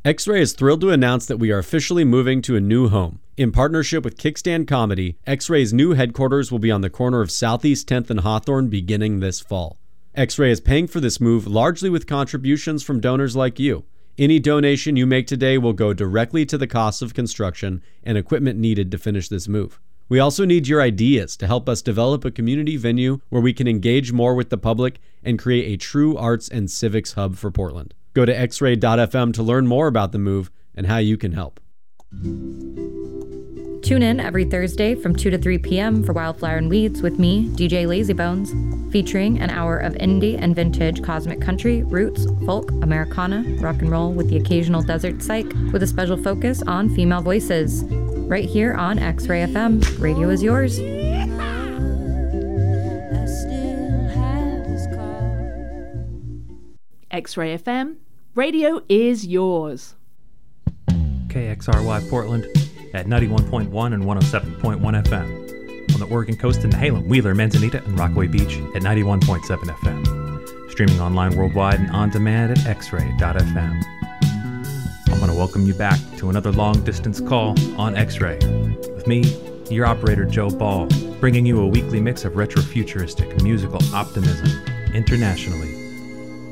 X-Ray is thrilled to announce that we are officially moving to a new home. In partnership with Kickstand Comedy, X-Ray's new headquarters will be on the corner of Southeast 10th and Hawthorne beginning this fall. X-Ray is paying for this move largely with contributions from donors like you. Any donation you make today will go directly to the costs of construction and equipment needed to finish this move. We also need your ideas to help us develop a community venue where we can engage more with the public and create a true arts and civics hub for Portland. Go to xray.fm to learn more about the move and how you can help. Tune in every Thursday from 2 to 3 p.m. for Wildflower and Weeds with me, DJ Lazybones, featuring an hour of indie and vintage cosmic country, roots, folk, Americana, rock and roll with the occasional desert psych, with a special focus on female voices. Right here on X-Ray FM. Radio is yours. X-Ray FM. Radio is yours. KXRY Portland at 91.1 and 107.1 FM. On the Oregon coast in Nehalem, Wheeler, Manzanita, and Rockaway Beach at 91.7 FM. Streaming online worldwide and on demand at xray.fm. I want to welcome you back to another long-distance call on X-Ray. With me, your operator Joe Ball, bringing you a weekly mix of retro-futuristic musical optimism internationally